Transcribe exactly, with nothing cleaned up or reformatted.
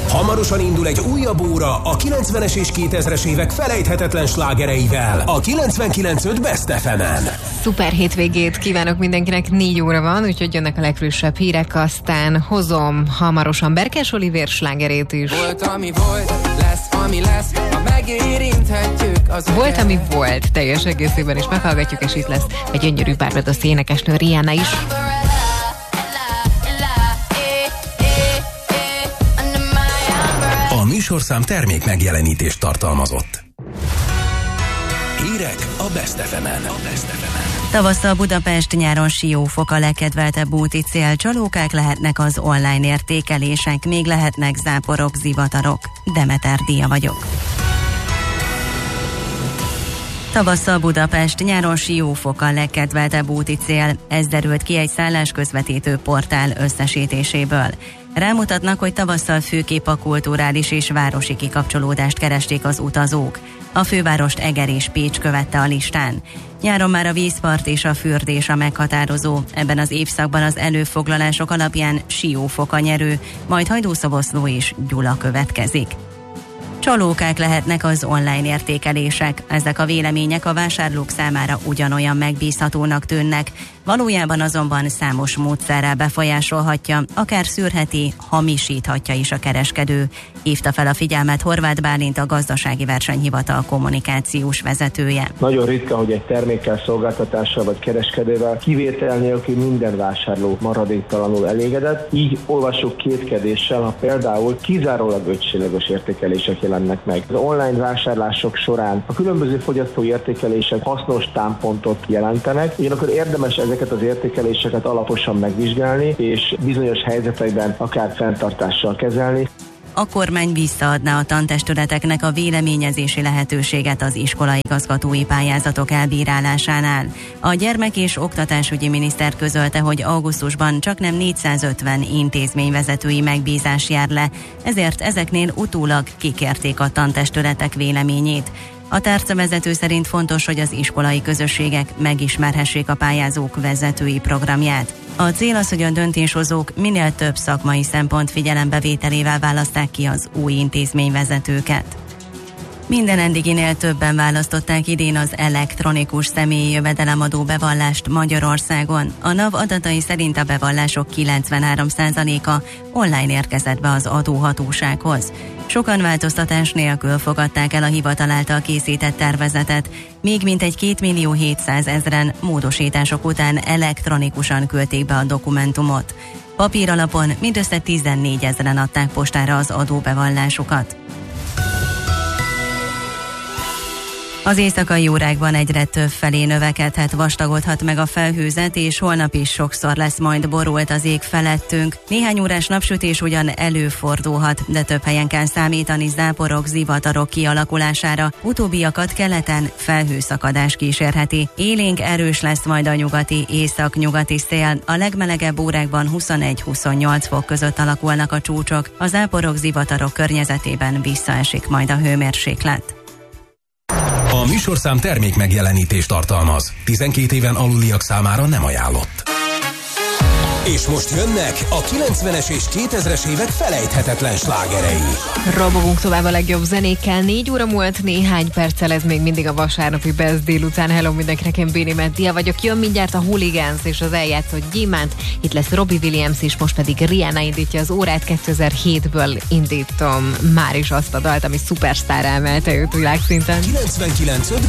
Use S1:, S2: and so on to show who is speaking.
S1: Hamarosan indul egy újabb óra a kilencvenes és kétezres évek felejthetetlen slágereivel a kilencvenkilenc pont öt Best ef emen.
S2: Szuper hétvégét kívánok mindenkinek, négy óra van, úgyhogy jönnek a legfrissebb hírek, aztán hozom hamarosan Berkes Olivér slágerét is.
S3: Volt, ami volt, lesz, ami lesz, ha megérinthetjük az
S2: Volt, ami volt, teljes egészében is meghallgatjuk, és itt lesz egy gyönyörű Barbados énekesnő, Rihanna is.
S1: A műsorszám termék megjelenítést tartalmazott. Hírek a Best ef emen.
S4: Tavasszal Budapest, nyáron Siófok a legkedveltebb úti cél. Csalókák lehetnek az online értékelések, még lehetnek záporok, zivatarok. Demeter Díja vagyok. Tavasszal Budapest, nyáron Siófok a legkedveltebb úti cél. Ez derült ki egy szállásközvetítő portál összesítéséből. Rámutatnak, hogy tavasszal főképp a kulturális és városi kikapcsolódást keresték az utazók. A fővárost Eger és Pécs követte a listán. Nyáron már a vízpart és a fürdés a meghatározó. Ebben az évszakban az előfoglalások alapján Siófok a nyerő, majd Hajdúszoboszló és Gyula következik. Csalókák lehetnek az online értékelések. Ezek a vélemények a vásárlók számára ugyanolyan megbízhatónak tűnnek, valójában azonban számos módszerrel befolyásolhatja, akár szűrheti, hamisíthatja is a kereskedő. Hívta fel a figyelmet Horváth Bálint, a Gazdasági Versenyhivatal kommunikációs vezetője.
S5: Nagyon ritka, hogy egy termékkel, szolgáltatással vagy kereskedővel kivétel nélkül minden vásárló maradéktalanul elégedett. Így olvasok kétkedéssel, ha például kizárólag ötcsillagos értékelések jelennek meg. Az online vásárlások során a különböző fogyasztói értékelések hasznos támpontot jelentenek, ugyanakkor érdemes ezeket az értékeléseket alaposan megvizsgálni, és bizonyos helyzetekben akár fenntartással kezelni.
S4: A kormány visszaadná a tantestületeknek a véleményezési lehetőséget az iskolaigazgatói pályázatok elbírálásánál. A gyermek- és oktatásügyi miniszter közölte, hogy augusztusban csaknem négyszázötven intézményvezetői megbízás jár le, ezért ezeknél utólag kikérték a tantestületek véleményét. A tárcavezető szerint fontos, hogy az iskolai közösségek megismerhessék a pályázók vezetői programját. A cél az, hogy a döntéshozók minél több szakmai szempont figyelembevételével választák ki az új intézményvezetőket. Minden eddiginél többen választották idén az elektronikus személyi jövedelemadó bevallást Magyarországon. A NAV adatai szerint a bevallások kilencvenhárom százaléka online érkezett be az adóhatósághoz. Sokan változtatás nélkül fogadták el a hivatal által készített tervezetet, még mintegy két millió hétszázezren módosítások után elektronikusan küldték be a dokumentumot. Papír alapon mindössze tizennégyezren adták postára az adóbevallásukat. Az éjszakai órákban egyre több felé növekedhet, vastagodhat meg a felhőzet, és holnap is sokszor lesz majd borult az ég felettünk. Néhány órás napsütés ugyan előfordulhat, de több helyen kell számítani záporok, zivatarok kialakulására. Utóbbiakat keleten felhőszakadás kísérheti. Élénk erős lesz majd a nyugati, észak-nyugati szél. A legmelegebb órákban huszonegy-huszonnyolc fok között alakulnak a csúcsok. A záporok, zivatarok környezetében visszaesik majd a hőmérséklet.
S1: A műsorszám termék megjelenítést tartalmaz. tizenkét éven aluliak számára nem ajánlott. És most jönnek a kilencvenes és kétezres évek felejthetetlen slágerei.
S2: Robogunk tovább a legjobb zenékkel. Négy óra múlt néhány perccel, ez még mindig a vasárnapi Best délután. Hello mindenkinek, én Béni Meddia vagyok. Jön mindjárt a Hooligans és az eljátszott gyémánt. Itt lesz Robbie Williams is, most pedig Rihanna indítja az órát. kétezer-hétből indítom már is azt a dalt, ami szupersztár emelte őt világszinten.
S1: kilencvenkilenc